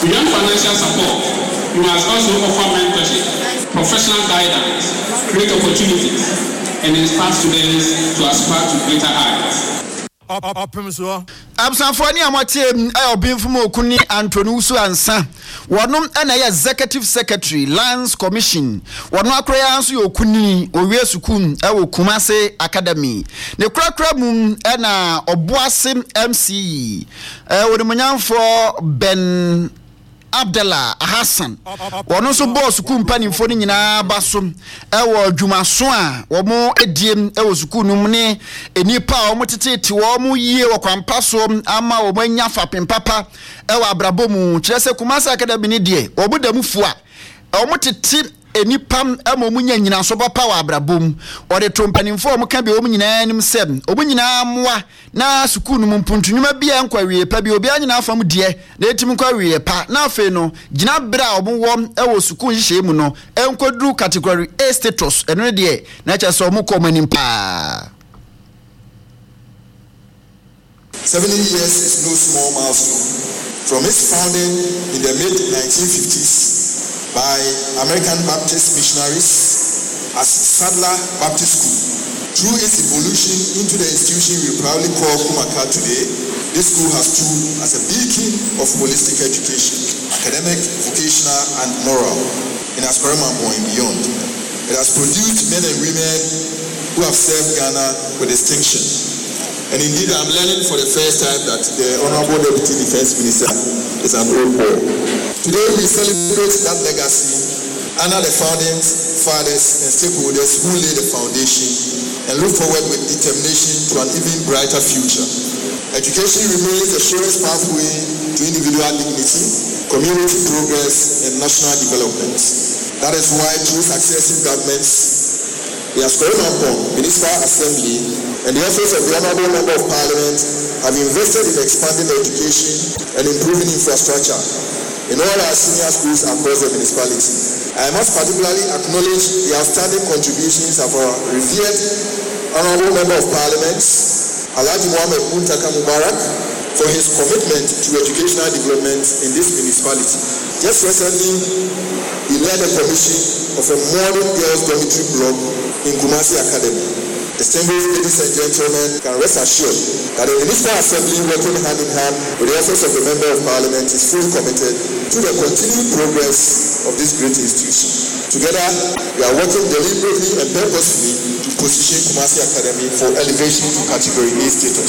Beyond financial support, you must also offer mentorship, professional guidance, create opportunities, and inspire students to aspire to greater heights. Absanfoni amatem obinfumo okuni Antonusu ansa wonum na executive secretary Lands Commission wono akroya anso yokuni owie sukun wo Kumase Academy ne krakra mum na oboase MC wonimanyamfo Ben Abdallah Hassan wono so boss kumpani mfoni nyina baso ewo dwumaso a wo mo ediem ewo sukunu ne enipa wo motete wo mo yie wo kwampaso ama wo manya fapem papa ewo abrabomu kirese Kumase Academy ne de wo bodamu fu a wo motete enipam amomu nyanyina so papa wa abrabom ode tompanimfo o muka bi o nyina nim sem o nyina moa na sukunu mu mpuntunwuma bia nkwawie pa bi obi anyina afam de na etim nkwawie pa na afi no gina bra o wo ewo sukun hihye mu no enkodru category A status eno de na cha so mu komanim pa 70 years is no small milestone. From its founding in the mid-1950s by American Baptist missionaries as Sadler Baptist School. Through its evolution into the institution we proudly call Kumaka today, this school has stood as a beacon of holistic education, academic, vocational, and moral in Askoromambo and beyond. It has produced men and women who have served Ghana with distinction. And indeed, I'm learning for the first time that the Honorable Deputy Defense Minister is an old boy. Today, we celebrate that legacy, honor the founding fathers and stakeholders who laid the foundation, and look forward with determination to an even brighter future. Education remains the surest pathway to individual dignity, community progress, and national development. That is why through successive governments, the Askoromambo Municipal Assembly and the Office of the Honorable Member of Parliament have invested in expanding education and improving infrastructure in all our senior schools across the municipality. I must particularly acknowledge the outstanding contributions of our revered Honorable Member of Parliament, Alhaji Mohammed Muntaka Mubarak, for his commitment to educational development in this municipality. Just recently, he led a commission of a modern girls' dormitory block in Kumase Academy. Distinguished ladies and gentlemen, can rest assured that the Municipal Assembly, working hand in hand with the Office of the Member of Parliament, is fully committed to the continued progress of this great institution. Together, we are working deliberately and purposefully to position Kumase Academy for elevation to Category A status.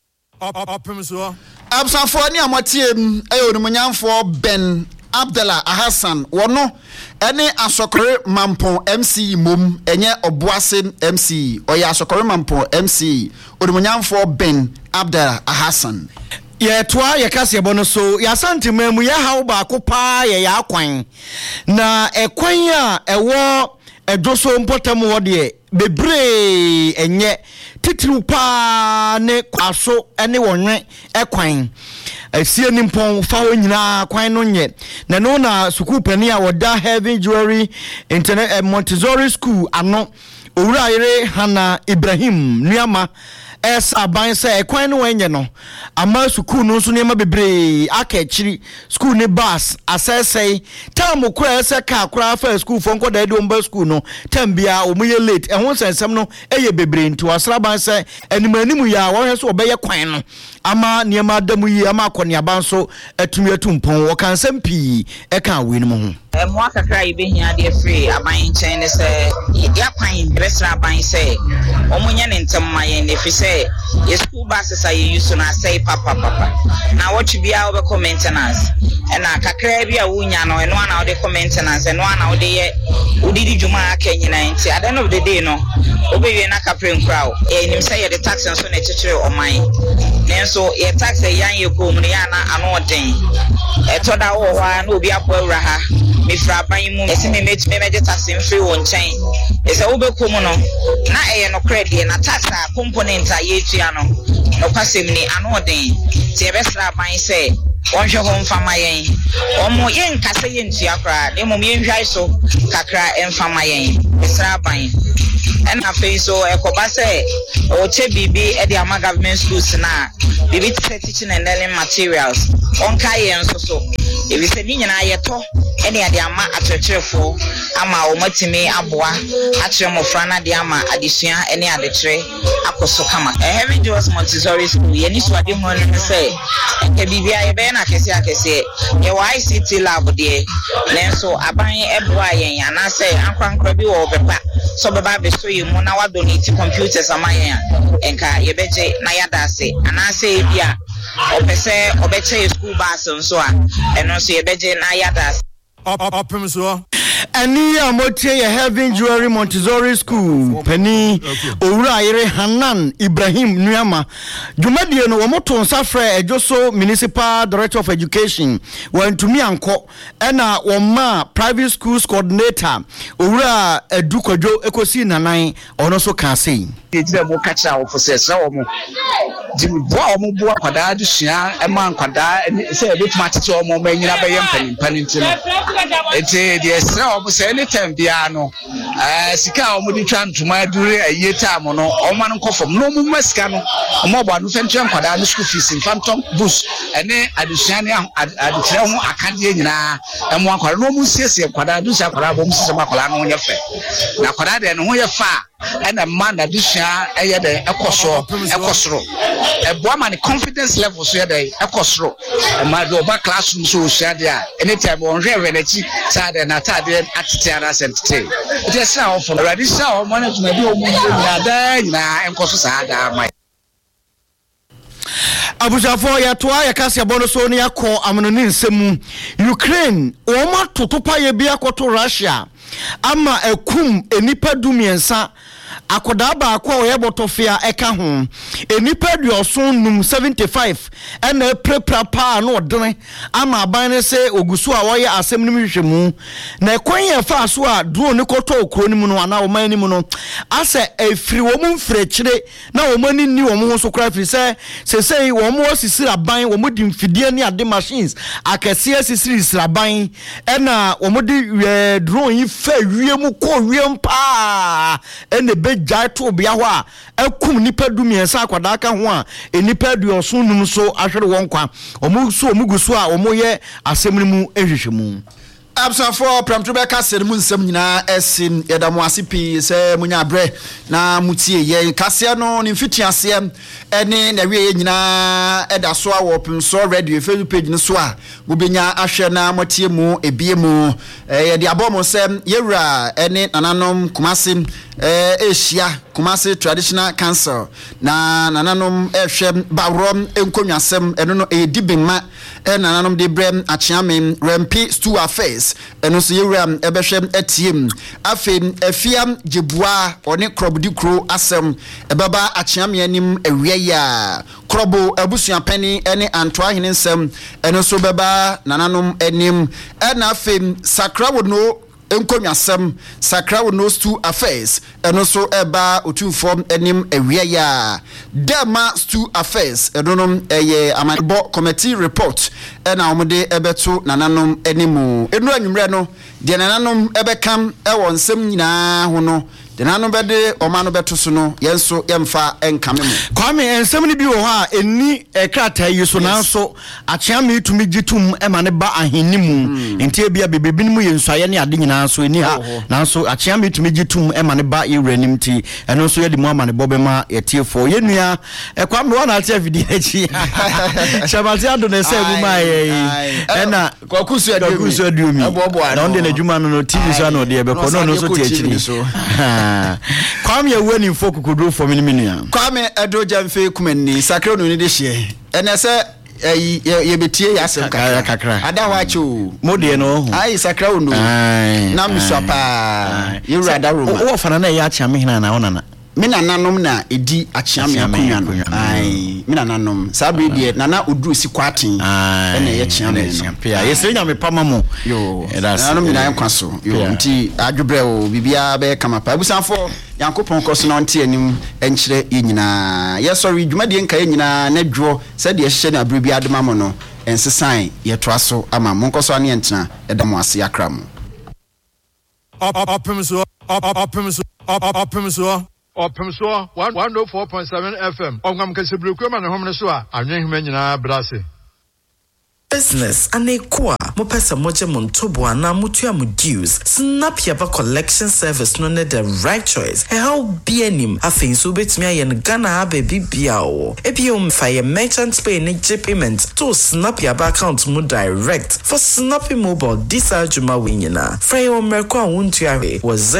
Absanfoni amatiem onimanyamfo Ben Abdallah Hassan wono ene Asokore Mampon MC mom enye Oboase MC oya Asokore Mampon MC onimanyamfo Ben Abdallah Hassan ye toa ye kase bono so ya sante memu ye hawo ba ko pa ye ya kwan na ekwan a ewo edoso mpotam wo de bebre enye titiri pa ne kwaso ene wonwe ekwan esie nimpon fa wo nyina kwan no nye na no na school pani a woda Heaven Jewelry Internet Montessori School ano owura ire Hana Ibrahim nuama esa ban se ekwan no wenye no ama school no so nema bebre akachiri school ne bus asese tam kura ese ka kura fa school fo nko da edomba school no tambia omuye late ehun sensem no eye bebre nti wasra ban se animanimu ya wo hwe so obeye kwan no ama niema adamu yi ama akonia ban so atumi atumpon wo kan sempi e kan we no ho mo akakra ibehia de free aban chen ne se ya kwan besra aban se omunya ne ntemma ye ne fi se ye school buses are use na say papa na what bia we maintenance and na kakra bia wunya no eno na we maintenance eno na we de udidi djuma aka nyina nti at the end of the day no obewie na kapre nkra e nim say ye the tax so na chechire oman nenso ye tax e yan ye ko mu ya na anoden e to da wo hwa na obi akwa wura ha me fra ban mu ese me metime me de tax mfiri won chen e se obekom no na e no credit na tax component a ye tua no no kwasem ni anoden ti e be sra ban se onhwe ho mfama yen omo yen kase yen tua kra ne mom yen hwai so kakra emfama yen sra ban and I face so ekobase o che bibi e the ama government schools na bibi teaching and learning materials on kai so if you say ni nyina yeto any ade ama akyerɛkyerɛfo ama o matimi aboa akyerɛ mofra na de ama adesua any adekere akoso kama Heaven Jewels Montessori School yeni so ade ho ne say nke bibia ye be na kese akese ye wa ICT lab de nenso aban eboa yen anase ankwankra bi wo bepa so beba be so yimu na wa donate computers ama yen enka ye beje na yada ase anase bia opese obeche school bus nso a eno so ye beje na yada so Ani amotie Heaven Jewelry Montessori School Penny Owura Ayere Hanan Ibrahim Nuyama Dwumadie no womoto nsafre Ejoso Municipal Director of Education wantumi anko ena woma private schools coordinator Owura Edukojo ekosi nanan ono so ka sei ejira mo kacha ofosesa omo jimbo omo bua kwada dusua ema kwada se ebetuma tete omo manyina beye mpani ntino ete de esra omo se anytime bia no sika omo di twa ntuma dure aye time no omo no nkofom no omo masika no omo gba no fentwe kwada no school fees phantom bus ene adusua ne adukire ho akade nyina emo kwada no omo siesie kwada dusua kwada bo msese makwala no nya fe na kwada de no ho ye fa and a man that this year a ekosoro eboa man confidence level so dey ekosoro e ma do ba classroom so share there anytime on hwe na chi sade na tade atitiara sentete it is now for already so management bi o mu na da na enkoso sada mai Abujafo ya toa ya kasi abono so ni yakọ amanoni nsemu Ukraine o ma totopa ye bia koto Russia ama ekum enipa dumiensa akoda ba akwa oyebotofia eka ho enipa duoson num 75 ena prepra pa na odene ama aban ne se ogusu a woye asem nim hwehwemu na ekwan ye fa so a duro ne koto okro nim no ana oman nim no ase efiri wo mu mfirechire na wo mani ni wo mu so kra firi se wo mu osisira ban wo mu di mfidie ne ade machines akese asisiri siraban ena wo mu di drone yi fa wiem ko wiem pa ene bejai to bia ho a ekum nipa dumiensa akwada aka ho a enipa duoson num so ahwere won kwa omugusu a omoye asemnimu ehwehwemu Absafo pramtrobe ka se mu nsem nyina esim edamo asipi se munya bre na mutie ye kase no ni mfitiase ene na wie nyina eda so a wopinso radio Facebook page no so a wobenya ahwe na motie mu ebie mu ye de abomo se yewura ene nananom Kumasi Asia Kumasi Traditional Council na nananom ehwe bawrom enkonwasem eno no edibinma nananom de brem achiamen rempi stu affairs eno so yewura ebehwe atiem afem afiam jebua one krobdi kro asem ebaba achiame anim awie ya krobo abusuan pani ene antoa hene nsem eno so beba nananom anim na afem sakrawo no enkonwasem sakrawo no stu affairs eno so eba otumfom anim awie ya dema stu affairs enonom eye amanbo committee report ena omde ebeto nananom animu enu anwumre no de nananom ebekam ewon nsem nyina ho no de nananom bede omano beto so no yenso yemfa enkame mu kwame ensem ni bi wo ha eni ekrata yi so nanso achiame itumi gitum emane ba ahenimu entie bia bebebinmu yensuaye ne ade nyina so eni ha nanso achiame itumi gitum emane ba iwranim ti eno so yedi mu amane bobema yetiefo yenua kwame wona ate afidi achi shabati ado ne se bu mai ena kwakusu adumi na onde na djuma no tv so na ode ebeko no so ti achiri kwame yewani mfoku kudru for minimia kwame edoja mfe kumeni sakre no ni de hye ene se ye betie ya asem kakra ada wacho modie no ai sakra no na miswapa yewura da roma wo fana na ya acha mehina na wona na mina nanom na edi achiame akonya no ai mina nanom sabe die nana oduru si kwaten ene ye chiame no yesenya me pama mo yo nanom mina yankwaso yo nti adwobre o bibia be kama pa abusanfo yankopon koso no nte anim enkyere yenyina yesori dwumadie nka yenyina na dwo se de hye na abrebi adema mo no ensesan ye toaso ama monkoso ane entena edamo ase akra mo Opimso 104.7 FM. Ongam Kasibruku man home so a anwen nyina brase. Business and a qua mopesa moja montobo na mutua mu dues snap yaba collection service no ne the right choice how be anim afin so betimi ayen Ghana baby biao ebiom fire merchant pay ne payment to snap yaba account mu direct for snappy mobile this ajuma winyina free o merko awuntuare was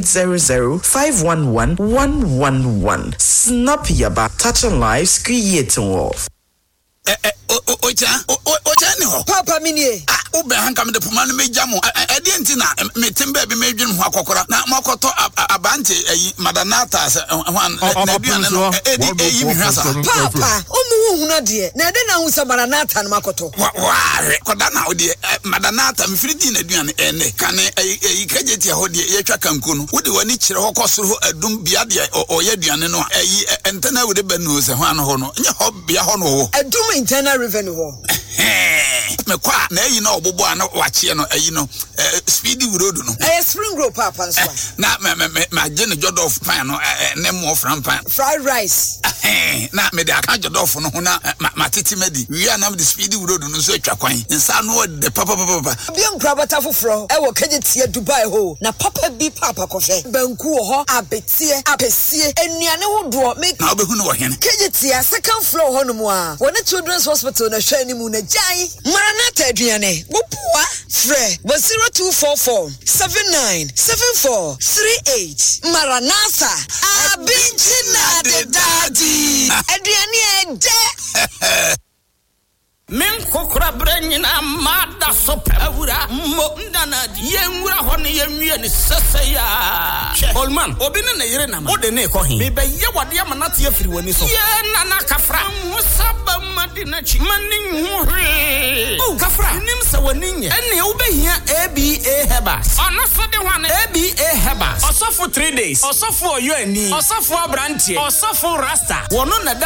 0800-511-111 snap yaba touching lives creating wealth. Ocha ni ho papa minie ube hanka me de puma no mejamo ede ntina metemba bi medwin ho akokora na makoto abante madanata na duane no edi mi hwasa papa omu hunu de na ede na hu sa madanata na makoto wa koda na ode madanata mfiridi na duane ene kane kageti ho de yetwa kanku no wode wani kire ho kosoro adum bia de oya duane no entena wode banu se ho an ho no nye ho bia ho no adum internal revenue ho me kwa na yi na obobo an wache no ayi no speedy road no spring road papa nso na me je ne jodof pan no ne mo fran pan fried rice na me de aka jodof no ho na matiti medi wi na me de speedy road no so atwa kwan nsa no de papa bi nkra bata foforo e wo kagetie Dubai ho na papa bi papa kofe banku ho abetie apesie enuane hodo me na obehu no wo hene kagetie second floor ho no mo a wona children's hospital na hwa ni mu na jai Maranatha aduane bopua frɛ 0244-797438 Maranatha abinchina de daddy aduane ede Men kokra branyina mada sopawura mo ndana yenwura ho ne yenwie ne seseya Olman obine na yire na ma ode ne ko hin me be ye wade amanate afiri wani so ye nana kafra musaba madina chi manin hwe o kafra nim se wani nye ene wo behia ABA Hebas ono so de wan ABA Hebas osofo 3 days osofo oyo ani osofo abrantie osofo rasta wono na